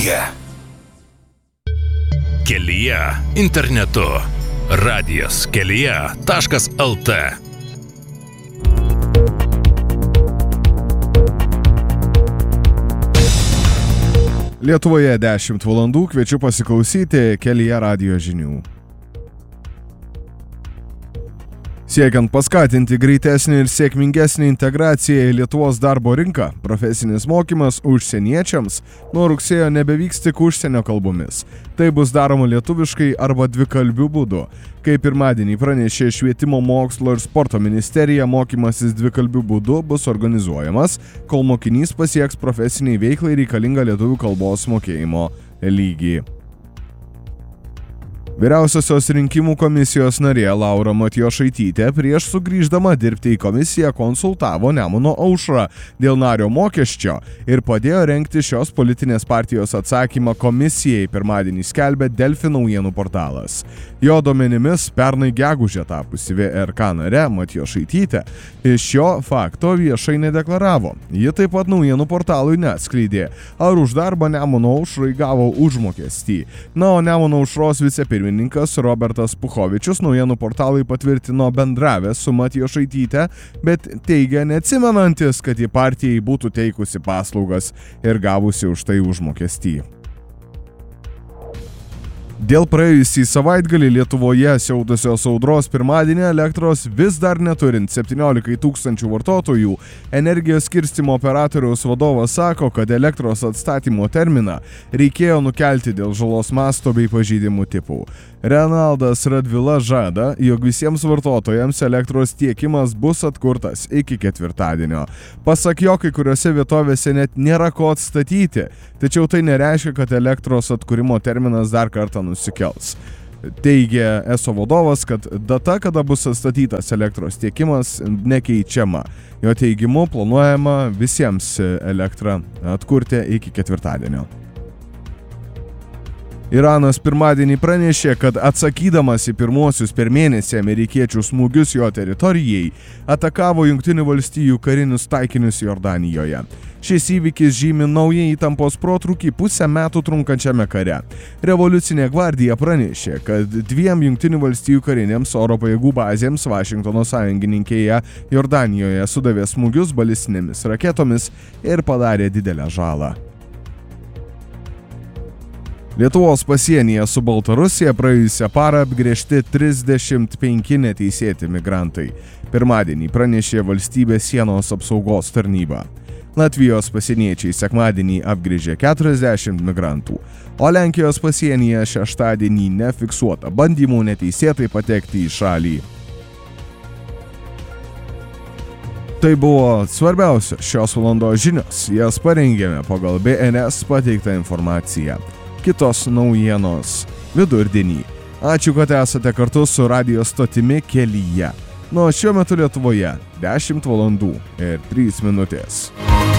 Kelyje. Kelyje internetu. Radijas kelyje.lt. Lietuvoje 10 valandų, kviečiu pasiklausyti Kelyje radijo žinių. Siekiant paskatinti greitesnį ir sėkmingesnį integraciją į Lietuvos darbo rinką, profesinis mokymas užsieniečiams nuo rugsėjo nebevyks tik užsienio kalbomis. Tai bus daroma lietuviškai arba dvikalbių būdu. Kaip pirmadienį pranešė Švietimo, mokslo ir sporto ministerija, mokymasis dvikalbių būdu bus organizuojamas, kol mokinys pasieks profesiniai veiklai reikalingą lietuvių kalbos mokėjimo lygį. Vyriausiosios rinkimų komisijos narė Laura Matjošaitytė prieš sugrįždama dirbti į komisiją konsultavo Nemuno Aušrą dėl nario mokesčio ir padėjo rengti šios politinės partijos atsakymą komisijai, pirmadienį skelbė Delfi naujienų portalas. Jo duomenimis pernai gegužę tapusi VRK nare Matjošaitytė šio fakto viešai nedeklaravo. Ji taip pat naujienų portalui neatskleidė, ar už darbą Nemuno Aušrai gavo užmokestį. Na, o Nemuno Aušros vicepirmininkas Robertas Puchovičius naujienų portalui patvirtino bendravęs su Matjošaityte, bet teigia neatsimenantis, kad ji partijai būtų teikusi paslaugas ir gavusi už tai užmokestį. Dėl praėjusį savaitgalį Lietuvoje siautusios audros pirmadienį elektros vis dar neturint 17 tūkstančių vartotojų, energijos skirstymo operatoriaus vadovas sako, kad elektros atstatymo terminą reikėjo nukelti dėl žalos masto bei pažeidimų tipų. Renaldas Radvila žada, jog visiems vartotojams elektros tiekimas bus atkurtas iki ketvirtadienio. Pasak jo, kai kuriuose vietovėse net nėra ko atstatyti, tačiau tai nereiškia, kad elektros atkūrimo terminas dar kartą nusikels. Teigia ESO vadovas, kad data, kada bus atstatytas elektros tiekimas, nekeičiama. Jo teigimu planuojama visiems elektrą atkurti iki ketvirtadienio. Iranas pirmadienį pranešė, kad atsakydamas į pirmuosius per mėnesį amerikiečių smūgius jo teritorijai, atakavo Jungtinių valstijų karinius taikinius Jordanijoje. Šis įvykis žymi naują įtampos protrūkį pusę metų trunkančiame kare. Revoliucinė gvardija pranešė, kad 2 Jungtinių valstijų karinėms oro pajėgų bazėms Vašingtono sąjungininkėje Jordanijoje sudavė smūgius balistinėmis raketomis ir padarė didelę žalą. Lietuvos pasienyje su Baltarusija praėjusią parą apgręžti 35 neteisėti migrantai. Pirmadienį pranešė valstybės sienos apsaugos tarnyba. Latvijos pasieniečiai sekmadienį apgręžė 40 migrantų, o Lenkijos pasienyje šeštadienį nefiksuota bandymų neteisėtai patekti į šalį. Tai buvo svarbiausios šios valandos žinios, jas parengėme pagal BNS pateiktą informaciją. Kitos naujienos vidurdienį. Ačiū, kad esate kartu su radijo stotimi Kelyje. Nuo šiuo metu Lietuvoje 10 valandų ir 3 minutės.